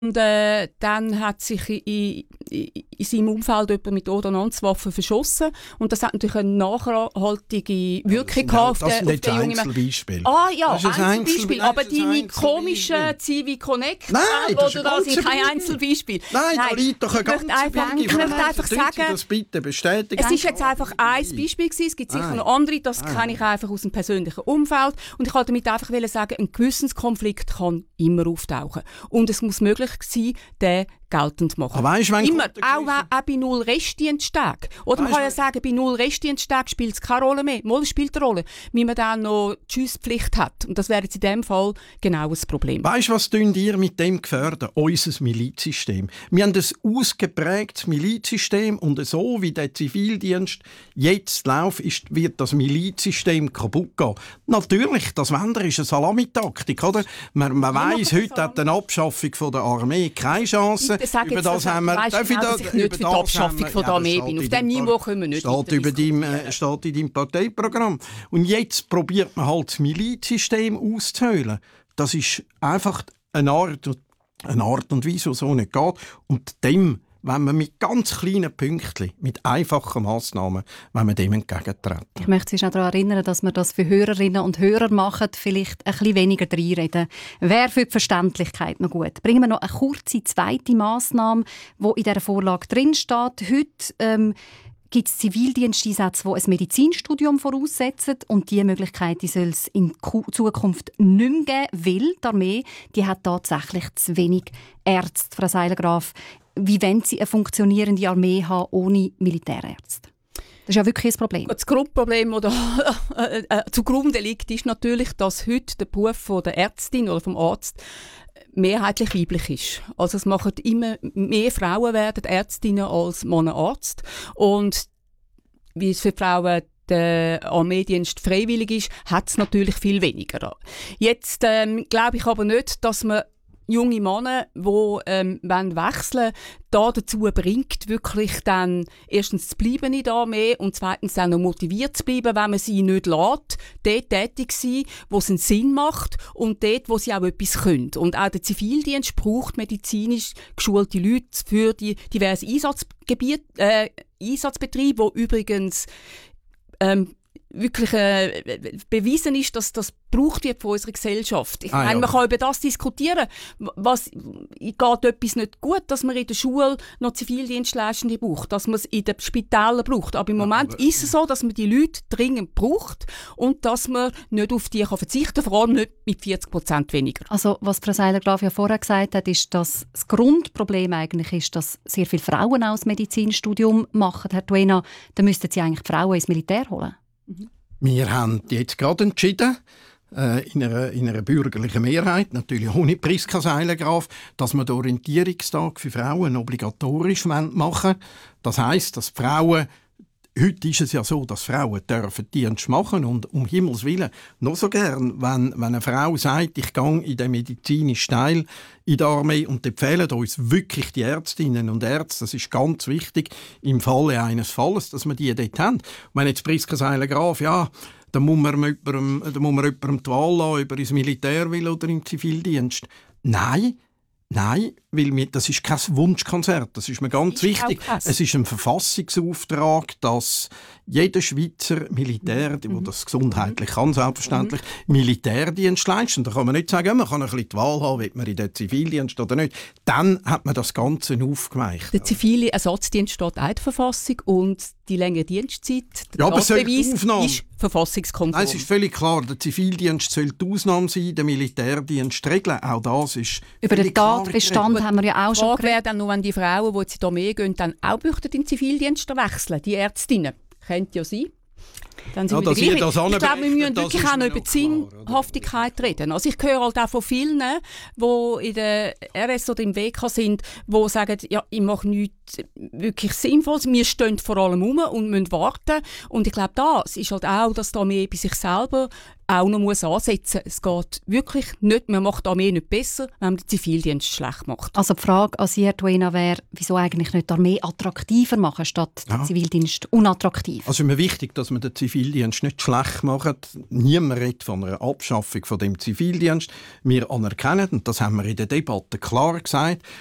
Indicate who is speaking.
Speaker 1: dann hat sich in seinem Umfeld jemand mit Ordnanzwaffen verschossen. Und das hat natürlich eine nachhaltige Wirkung gehabt auf den jungen Mann.
Speaker 2: Beispiel.
Speaker 1: Ah ja,
Speaker 2: das ist ein
Speaker 1: Einzelbeispiel. Aber deine komischen Civi Connect, oder das sind kein Einzelbeispiel.
Speaker 2: Nein, da liegt doch eine ganze Menge.
Speaker 1: Ich möchte einfach sagen,
Speaker 2: das bitte bestätigen.
Speaker 1: es ist jetzt einfach ein Beispiel gewesen. Es gibt sicher noch andere, das kenne ich einfach aus dem persönlichen Umfeld. Und ich wollte damit einfach sagen, ein Gewissenskonflikt kann immer auftauchen. Und es muss möglich sein, den geltend zu machen.
Speaker 2: Aber weißt,
Speaker 1: immer, auch bei 0 Restdiensttag. Oder man kann ja sagen, bei 0 Restdiensttag spielt es keine Rolle mehr. Mal spielt eine Rolle, wie man dann noch die Schusspflicht hat. Und das wäre jetzt in diesem Fall genau das Problem.
Speaker 2: Weißt du, was ihr mit dem gefährden? Unser Milizsystem. Wir haben ein ausgeprägtes Milizsystem und so wie der Zivildienst jetzt läuft, wird das Milizsystem kaputt gehen. Natürlich, das Wender ist eine Salamitaktik, oder? Man weiss, heute hat eine Abschaffung von der Armee keine Chance.
Speaker 1: Über das haben wir... Weißt du, dass ich nicht für die Abschaffung von der Armee bin. Auf diesem Niveau können wir nicht
Speaker 2: steht in deinem Parteiprogramm. Und jetzt probiert man halt das Milizsystem auszuhöhlen. Das ist einfach eine Art und Weise, die so nicht geht. Und dem, wenn man mit ganz kleinen Pünktchen, mit einfachen Massnahmen, wenn man dem entgegentreten.
Speaker 3: Ich möchte Sie auch daran erinnern, dass wir das für Hörerinnen und Hörer machen, vielleicht ein bisschen weniger reinreden. Wäre für die Verständlichkeit noch gut. Bringen wir noch eine kurze zweite Massnahme, die in dieser Vorlage drinsteht. Heute gibt es Zivildiensteinsätze, die ein Medizinstudium voraussetzen. Und diese Möglichkeit soll es in Zukunft nicht mehr geben, weil die Armee die hat tatsächlich zu wenig Ärzte. Frau Seiler-Graf, wie wollen Sie eine funktionierende Armee haben ohne Militärärzte? Das ist ja wirklich ein Problem.
Speaker 1: Das Grundproblem, das zugrunde liegt, ist natürlich, dass heute der Beruf der Ärztin oder vom Arzt mehrheitlich weiblich ist. Also es machen immer mehr Frauen werden Ärztinnen als Männer Arzt. Und wie es für Frauen der Armeedienst freiwillig ist, hat es natürlich viel weniger. Jetzt glaube ich aber nicht, dass man junge Männer, die wechseln wollen, dazu bringt, wirklich dann erstens zu bleiben in der Armee und zweitens dann noch motiviert zu bleiben, wenn man sie nicht lässt, dort tätig sein, wo es einen Sinn macht und dort, wo sie auch etwas können. Und auch der Zivildienst braucht medizinisch geschulte Leute für die diversen Einsatzbetriebe, die übrigens wirklich bewiesen ist, dass das gebraucht wird von unserer Gesellschaft. Ich meine, man kann über das diskutieren. Geht etwas nicht gut, dass man in der Schule noch Zivildienstleistende braucht, dass man es in den Spitälern braucht. Aber im Moment ist es so, dass man die Leute dringend braucht und dass man nicht auf die verzichten kann, vor allem nicht mit 40% weniger.
Speaker 3: Also, was Frau Seiler-Graf ja vorher gesagt hat, ist, dass das Grundproblem eigentlich ist, dass sehr viele Frauen auch das Medizinstudium machen. Herr Duena, dann müssten Sie eigentlich die Frauen ins Militär holen.
Speaker 2: Wir haben jetzt gerade entschieden, in einer bürgerlichen Mehrheit, natürlich ohne Priska Seiler-Graf, dass wir den Orientierungstag für Frauen obligatorisch machen wollen. Das heisst, dass Frauen, heute ist es ja so, dass Frauen dürfen Dienst machen und um Himmels Willen noch so gern, wenn eine Frau sagt, ich gehe in den medizinischen Teil in der Armee und empfehlen uns wirklich die Ärztinnen und Ärzte, das ist ganz wichtig im Falle eines Falles, dass wir die dort haben. Und wenn jetzt Priska Seiler-Graf, dann muss man jemandem die Wahl lassen, ob er ins Militär will oder im Zivildienst. Nein, weil das ist kein Wunschkonzert. Das ist mir ganz wichtig. Es ist ein Verfassungsauftrag, dass jeder Schweizer Militär, der das gesundheitlich kann, selbstverständlich, Militärdienst leistet. Und da kann man nicht sagen, man kann ein bisschen die Wahl haben, will man in den Zivildienst oder nicht. Dann hat man das Ganze aufgeweicht.
Speaker 1: Der zivile Ersatzdienst steht auch in der Verfassung und die längere Dienstzeit, der Tatbeweis, ist verfassungskonform.
Speaker 2: Nein, es ist völlig klar, der Zivildienst soll die Ausnahme sein, der Militärdienst regeln. Auch das ist
Speaker 3: über den Tatbestand haben wir ja auch schon
Speaker 1: geredet. Die Frage wäre dann nur, wenn die Frauen, die jetzt in die Armee gehen, dann auch in den Zivildienst wechseln, die Ärztinnen. Könnte ja sein. Dann sind wir ich glaube, wir müssen wirklich auch noch über die Sinnhaftigkeit reden. Also ich höre halt auch von vielen, die in der RS oder im WK sind, die sagen, ja, ich mache nichts wirklich Sinnvolles. Wir stehen vor allem rum und müssen warten. Und ich glaube, das ist halt auch, dass da mehr bei sich selber auch noch ansetzen muss. Es geht wirklich nicht, man macht die Armee nicht besser, wenn man den Zivildienst schlecht macht.
Speaker 3: Also die Frage an Sie, Herr Duena, wäre, wieso eigentlich nicht die Armee attraktiver machen, statt den Zivildienst unattraktiv?
Speaker 2: Also ist mir wichtig, dass man den Zivildienst nicht schlecht macht. Niemand redet von einer Abschaffung von dem Zivildienst. Wir anerkennen, und das haben wir in der Debatte klar gesagt,